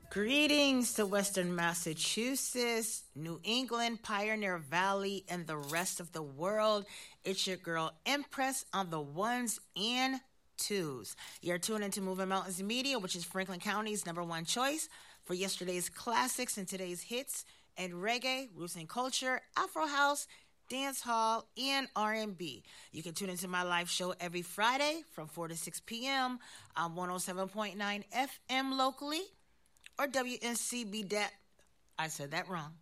Greetings to Western Massachusetts, New England, Pioneer Valley, and the rest of the world. It's your girl Empress on the ones and twos. You're tuned into Moving Mountains Media, which is Franklin County's #1 choice for yesterday's classics and today's hits and reggae, roots and culture, Afro house, dance hall, and R&B. You can tune into my live show every Friday from 4 to 6 p.m. on 107.9 FM locally, or WMCB, I said that wrong,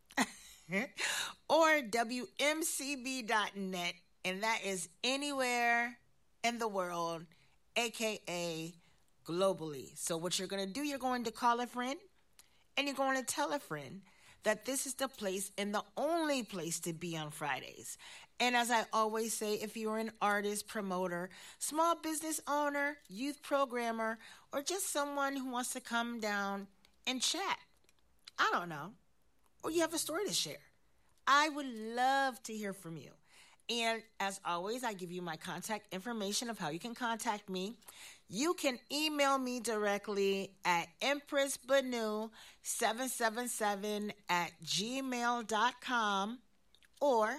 or WMCB.net, and that is anywhere in the world, aka globally. So what you're going to do, you're going to call a friend, and you're going to tell a friend that this is the place and the only place to be on Fridays. And as I always say, if you're an artist, promoter, small business owner, youth programmer, or just someone who wants to come down and chat, I don't know, or you have a story to share, I would love to hear from you. And as always, I give you my contact information of how you can contact me. You can email me directly at empressbanu777@gmail.com or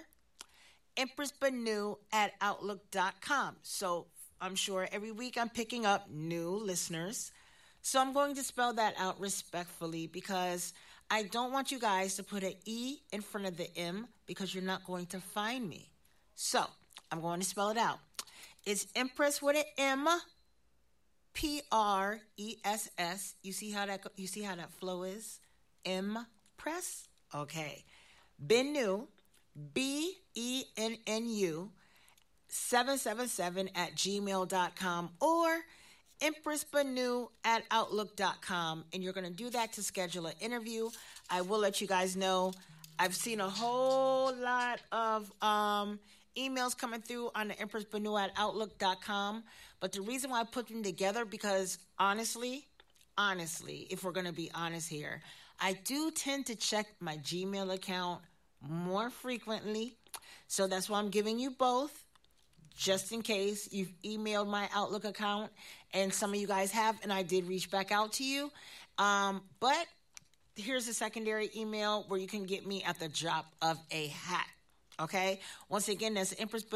empressbanu@outlook.com. So I'm sure every week I'm picking up new listeners. So I'm going to spell that out respectfully because I don't want you guys to put an E in front of the M because you're not going to find me. So I'm going to spell it out. It's Empress with an M, Press. You see how that flow is? Empress. Okay. Bennu, BENNU 777@gmail.com or empressbanu@outlook.com, and you're going to do that to schedule an interview. I will let you guys know. I've seen a whole lot of emails coming through on the empressbanu@outlook.com, but the reason why I put them together, because honestly, if we're going to be honest here, I do tend to check my Gmail account more frequently, so that's why I'm giving you both, just in case you've emailed my Outlook account, and some of you guys have, and I did reach back out to you. But here's a secondary email where you can get me at the drop of a hat. Okay? Once again, that's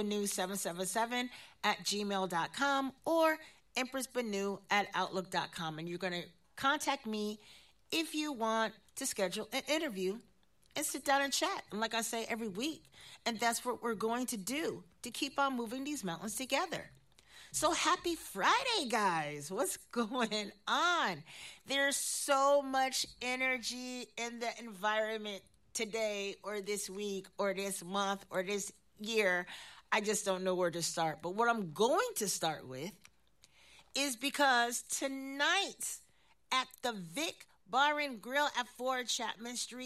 empressbanu777@gmail.com or empressbanu@outlook.com. And you're going to contact me if you want to schedule an interview and sit down and chat. And like I say every week, and that's what we're going to do to keep on moving these mountains together. So happy Friday, guys. What's going on? There's so much energy in the environment today or this week or this month or this year. I just don't know where to start. But what I'm going to start with is because tonight at the Vic Bar and Grill at 4 Chapman Street